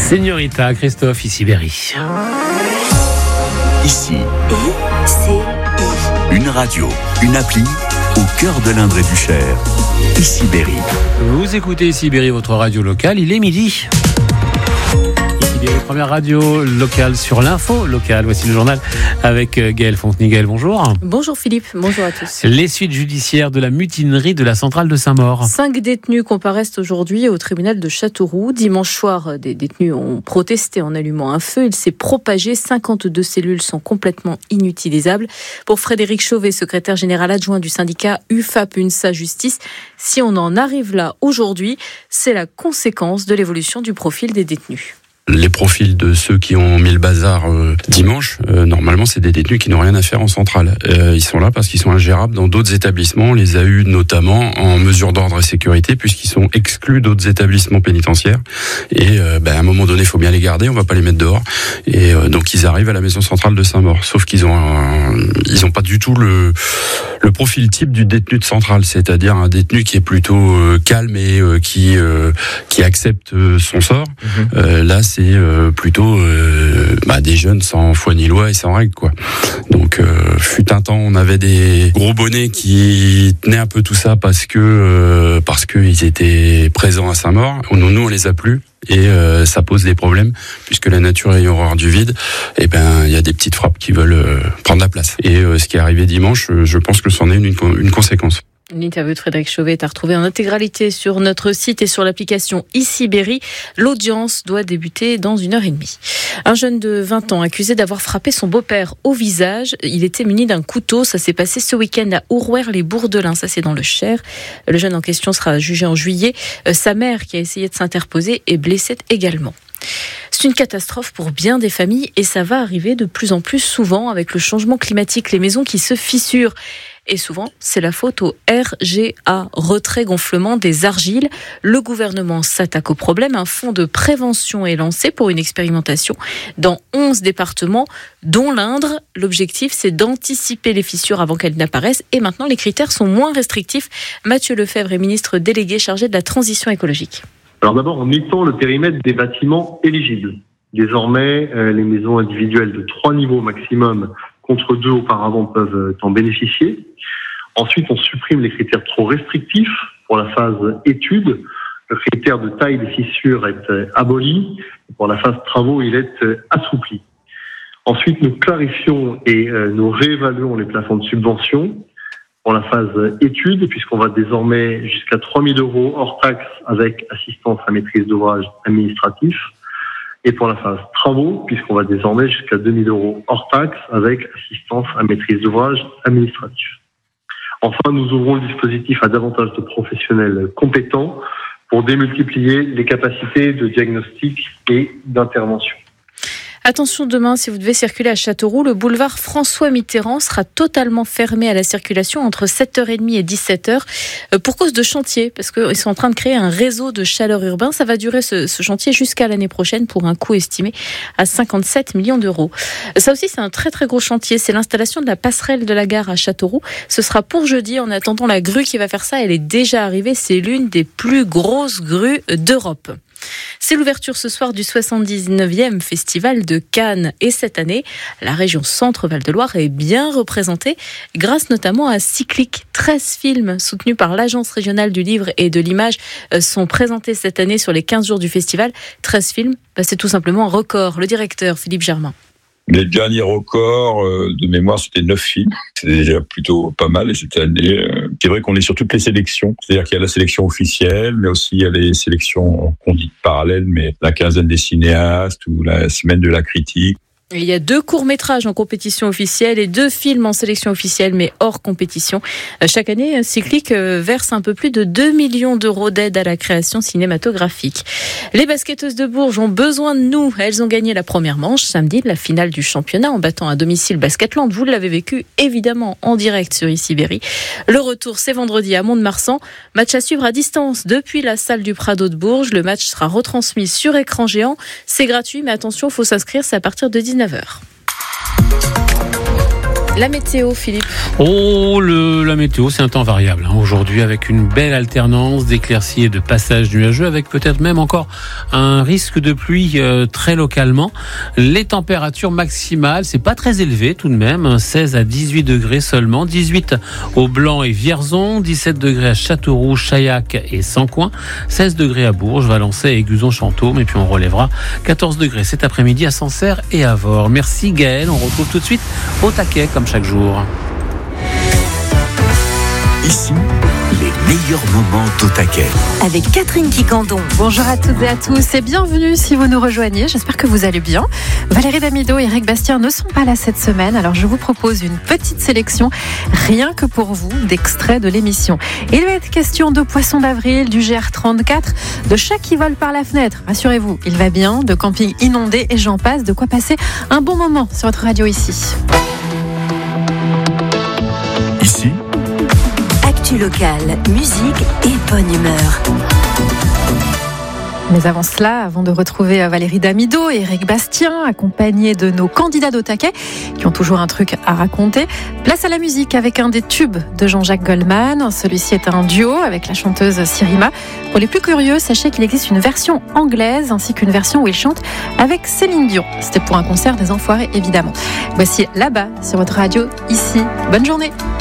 Señorita, Christophe, ici Berry. Ici, une radio, une appli au cœur de l'Indre et du Cher. Ici Berry. Vous écoutez Ici Berry, votre radio locale, il est midi. Ici Berry, première radio locale sur l'info locale. Voici le journal avec Gaëlle Fontenay. Gaëlle, bonjour. Bonjour Philippe, bonjour à tous. Les suites judiciaires de la mutinerie de la centrale de Saint-Maur. 5 détenus comparaissent aujourd'hui au tribunal de Châteauroux. Dimanche soir, des détenus ont protesté en allumant un feu. Il s'est propagé. 52 cellules sont complètement inutilisables. Pour Frédéric Chauvet, secrétaire général adjoint du syndicat UFAP-UNSA Justice, si on en arrive là aujourd'hui, c'est la conséquence de l'évolution du profil des détenus. Les profils de ceux qui ont mis le bazar dimanche, normalement c'est des détenus qui n'ont rien à faire en centrale. Ils sont là parce qu'ils sont ingérables dans d'autres établissements. On les a eus notamment en mesure d'ordre et sécurité puisqu'ils sont exclus d'autres établissements pénitentiaires. Et à un moment donné, il faut bien les garder, on va pas les mettre dehors. Et donc ils arrivent à la maison centrale de Saint-Maur. Sauf qu'ils ont pas du tout le profil type du détenu de centrale, c'est-à-dire un détenu qui est plutôt calme et qui accepte son sort. Là, c'est plutôt des jeunes sans foi ni loi et sans règle, quoi. Donc, fut un temps, on avait des gros bonnets qui tenaient un peu tout ça parce que ils étaient présents à Saint-Maur. Nous, on les a plus. Et ça pose des problèmes puisque la nature ayant horreur du vide, il y a des petites frappes qui veulent prendre la place. Et ce qui est arrivé dimanche, je pense que c'en est une conséquence. L'interview de Frédéric Chauvet est à retrouver en intégralité sur notre site et sur l'application Ici Berry. L'audience doit débuter dans 1h30. Un jeune de 20 ans accusé d'avoir frappé son beau-père au visage. Il était muni d'un couteau. Ça s'est passé ce week-end à Ourouer-les-Bourdelins. Ça, c'est dans le Cher. Le jeune en question sera jugé en juillet. Sa mère, qui a essayé de s'interposer, est blessée également. C'est une catastrophe pour bien des familles et ça va arriver de plus en plus souvent avec le changement climatique. Les maisons qui se fissurent. Et souvent, c'est la faute au RGA, retrait-gonflement des argiles. Le gouvernement s'attaque au problème. Un fonds de prévention est lancé pour une expérimentation dans 11 départements, dont l'Indre. L'objectif, c'est d'anticiper les fissures avant qu'elles n'apparaissent. Et maintenant, les critères sont moins restrictifs. Mathieu Lefebvre est ministre délégué chargé de la transition écologique. Alors d'abord, on étend le périmètre des bâtiments éligibles. Désormais, les maisons individuelles de 3 niveaux maximum contre 2 auparavant peuvent en bénéficier. Ensuite, on supprime les critères trop restrictifs pour la phase étude. Le critère de taille des fissures est aboli. Pour la phase travaux, il est assoupli. Ensuite, nous clarifions et nous réévaluons les plafonds de subvention pour la phase étude, puisqu'on va désormais jusqu'à 3 000 € hors taxe avec assistance à maîtrise d'ouvrage administratif. Et pour la phase travaux, puisqu'on va désormais jusqu'à 2 000 € hors taxe avec assistance à maîtrise d'ouvrage administratif. Enfin, nous ouvrons le dispositif à davantage de professionnels compétents pour démultiplier les capacités de diagnostic et d'intervention. Attention, demain, si vous devez circuler à Châteauroux, le boulevard François Mitterrand sera totalement fermé à la circulation entre 7h30 et 17h pour cause de chantier, parce qu'ils sont en train de créer un réseau de chaleur urbain. Ça va durer ce chantier jusqu'à l'année prochaine pour un coût estimé à 57 millions d'euros. Ça aussi, c'est un très très gros chantier. C'est l'installation de la passerelle de la gare à Châteauroux. Ce sera pour jeudi. En attendant, la grue qui va faire ça, elle est déjà arrivée. C'est l'une des plus grosses grues d'Europe. C'est l'ouverture ce soir du 79e Festival de Cannes. Et cette année, la région Centre-Val de Loire est bien représentée grâce notamment à Cyclic. 13 films soutenus par l'Agence régionale du livre et de l'image sont présentés cette année sur les 15 jours du festival. 13 films, c'est tout simplement un record. Le directeur Philippe Germain. Les derniers records de mémoire, c'était 9 films. C'est déjà plutôt pas mal. Et cette année, c'est vrai qu'on est sur toutes les sélections. C'est-à-dire qu'il y a la sélection officielle, mais aussi il y a les sélections qu'on dit parallèles, mais la quinzaine des cinéastes ou la semaine de la critique. Et il y a 2 courts-métrages en compétition officielle et 2 films en sélection officielle, mais hors compétition. Chaque année, Cyclic verse un peu plus de 2 millions d'euros d'aide à la création cinématographique. Les basketteuses de Bourges ont besoin de nous. Elles ont gagné la première manche samedi, la finale du championnat, en battant à domicile Basketland. Vous l'avez vécu évidemment en direct sur Ici Berry. Le retour, c'est vendredi à Mont-de-Marsan. Match à suivre à distance depuis la salle du Prado de Bourges. Le match sera retransmis sur écran géant. C'est gratuit, mais attention, il faut s'inscrire, c'est à partir de 19h. La météo, Philippe. La météo, c'est un temps variable. Aujourd'hui, avec une belle alternance d'éclaircies et de passages nuageux, avec peut-être même encore un risque de pluie très localement. Les températures maximales, c'est pas très élevé tout de même, 16 à 18 degrés seulement, 18 au Blanc et Vierzon, 17 degrés à Châteauroux, Chaillac et Sancoin, 16 degrés à Bourges, Valençay et Guzon-Chantôme, et puis on relèvera 14 degrés cet après-midi à Sancerre et à Vore. Merci Gaël, on retrouve tout de suite au taquet comme chaque jour. Ici, les meilleurs moments d'au taquet. Avec Catherine Quicandon. Bonjour à toutes et à tous et bienvenue si vous nous rejoignez. J'espère que vous allez bien. Valérie Damido et Eric Bastien ne sont pas là cette semaine, alors je vous propose une petite sélection, rien que pour vous, d'extraits de l'émission. Il va être question de poissons d'avril, du GR34, de chats qui volent par la fenêtre. Rassurez-vous, il va bien, de camping inondé et j'en passe, de quoi passer un bon moment sur votre radio ici. Ici, Actu locale, musique et bonne humeur. Mais avant cela, avant de retrouver Valérie Damido et Eric Bastien, accompagnés de nos candidats d'au taquet, qui ont toujours un truc à raconter, place à la musique avec un des tubes de Jean-Jacques Goldman. Celui-ci est un duo avec la chanteuse Sirima. Pour les plus curieux, sachez qu'il existe une version anglaise ainsi qu'une version où il chante avec Céline Dion. C'était pour un concert des Enfoirés, évidemment. Voici Là-bas sur votre radio, ici. Bonne journée.